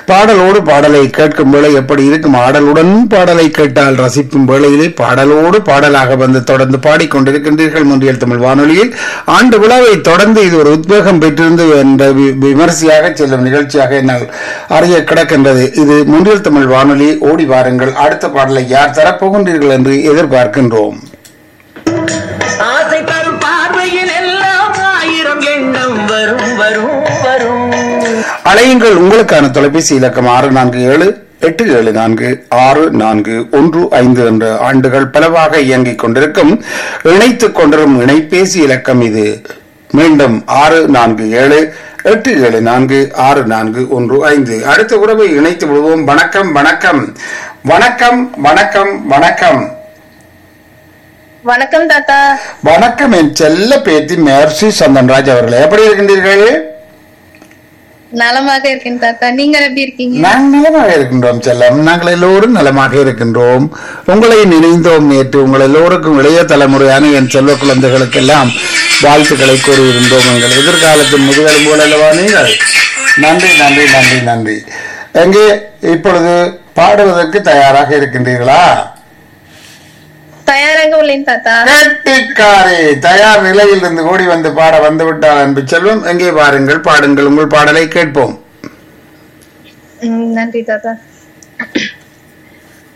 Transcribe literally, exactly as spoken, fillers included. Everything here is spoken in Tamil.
பாடலோடு பாடலை கேட்கும் வேளை எப்படி இருக்கும்? ஆடலுடன் பாடலை கேட்டால் ரசிக்கும் வேளையிலே பாடலோடு பாடலாக வந்து தொடர்ந்து பாடிக்கொண்டிருக்கின்றீர்கள் முன்றியல் தமிழ் வானொலியில். ஆண்டு விழாவை தொடர்ந்து இது ஒரு உத்வேகம் பெற்றிருந்து என்ற விமர்சையாக செல்லும் நிகழ்ச்சியாக என்னால் அறிய கிடக்கின்றது. இது முன்றியல் தமிழ் வானொலி. ஓடி வாருங்கள், அடுத்த பாடலை யார் தரப்போகின்றீர்கள் என்று எதிர்பார்க்கின்றோம். ஆசை தரும் பார்வையில் எல்லாம் ஆயிரம் எண்ணம் வரும் வரும் வரும். அலையுங்கள். உங்களுக்கான தொலைபேசி இலக்கம் ஆறு நான்கு ஏழு எட்டு ஏழு நான்கு ஆறு நான்கு ஒன்று ஐந்து என்ற ஆண்டுகள் பலவாக இயங்கிக் கொண்டிருக்கும் இணைத்துக் கொண்டிரும் இணைப்பேசி இலக்கம் இது. மீண்டும் ஆறு நான்கு ஏழு எட்டு ஏழு நான்கு ஆறு நான்கு ஒன்று ஐந்து. அடுத்த உறவை இணைத்து விடுவோம். வணக்கம் வணக்கம் வணக்கம் வணக்கம் வணக்கம் வணக்கம் தாத்தா. வணக்கம். என் செல்ல பேத்தி மேர்சி சந்தன்ராஜ் அவர்களே, எப்படி இருக்கின்றீர்கள்? நலமாக இருக்கேன் தாத்தா, நீங்க எப்படி இருக்கீங்க? நாங்கள் நலமாக இருக்கின்றோம் செல்லம். நாங்கள் எல்லோரும் நலமாக இருக்கின்றோம். உங்களை நினைந்தோம் நேற்று. உங்கள் எல்லோருக்கும் இளைய தலைமுறையான என் செல்வ குழந்தைகளுக்கெல்லாம் வாழ்த்துக்களை கூறியிருந்தோம். எங்கள் எதிர்காலத்தின் முதுகெலும்பு போல அல்லவா நீங்கள்? நன்றி நன்றி நன்றி நன்றி. எங்கே இப்பொழுது பாடுவதற்கு தயாராக இருக்கின்றீர்களா? தயாராக உள்ளேன் தாத்தா. கட்டிக்காரே, தயார் நிலையில் இருந்து ஓடி வந்து பாட வந்து விட்டார் அன்பு செல்வம். எங்கே பாருங்கள், பாடுங்கள், உங்கள் பாடலை கேட்போம். நன்றி தாத்தா.